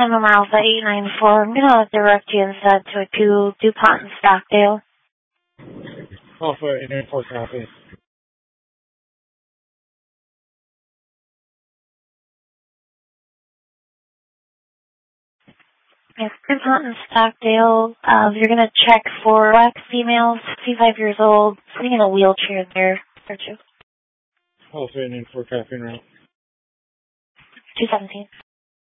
November Alpha 894. I'm going to direct you instead to a 2 DuPont in Stockdale. Alpha 894 copy. Yes, DuPont in Stockdale. You're going to check for black female, 65 years old, sitting in a wheelchair there. Aren't you? Alpha 894 copy and route. 217.